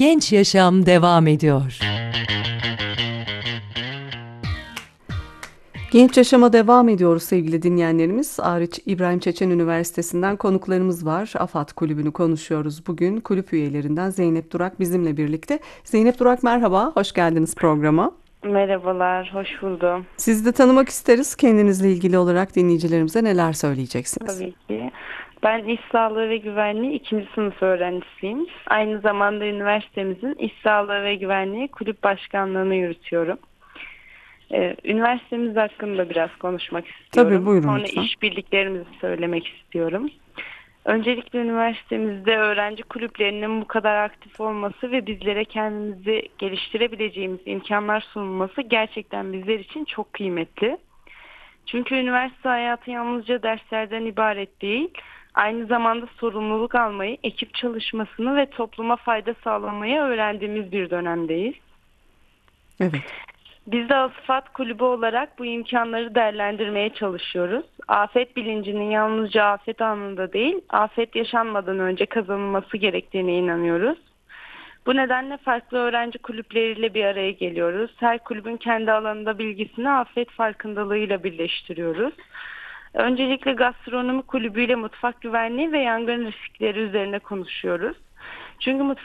Genç Yaşam devam ediyor. Genç Yaşam'a devam ediyoruz sevgili dinleyenlerimiz. Ariç İbrahim Çeçen Üniversitesi'nden konuklarımız var. AFAD Kulübü'nü konuşuyoruz. Bugün kulüp üyelerinden Zeynep Durak bizimle birlikte. Zeynep Durak merhaba, hoş geldiniz programa. Merhabalar, hoş buldum. Sizi de tanımak isteriz. Kendinizle ilgili olarak dinleyicilerimize neler söyleyeceksiniz? Tabii ki. Ben İş Sağlığı ve Güvenliği 2. sınıf öğrencisiyim. Aynı zamanda üniversitemizin İş Sağlığı ve Güvenliği Kulüp Başkanlığı'nı yürütüyorum. Üniversitemiz hakkında biraz konuşmak Tabii, istiyorum. buyurun Sonra lütfen. işbirliklerimizi söylemek istiyorum. Öncelikle üniversitemizde öğrenci kulüplerinin bu kadar aktif olması ve bizlere kendimizi geliştirebileceğimiz imkanlar sunulması gerçekten bizler için çok kıymetli. Çünkü üniversite hayatı yalnızca derslerden ibaret değil, aynı zamanda sorumluluk almayı, ekip çalışmasını ve topluma fayda sağlamayı öğrendiğimiz bir dönemdeyiz. Evet. Biz de Asfalt Kulübü olarak bu imkanları değerlendirmeye çalışıyoruz. Afet bilincinin yalnızca afet anında değil, afet yaşanmadan önce kazanılması gerektiğine inanıyoruz. Bu nedenle farklı öğrenci kulüpleriyle bir araya geliyoruz. Her kulübün kendi alanında bilgisini afet farkındalığıyla birleştiriyoruz. Öncelikle gastronomi kulübüyle mutfak güvenliği ve yangın riskleri üzerine konuşuyoruz. Çünkü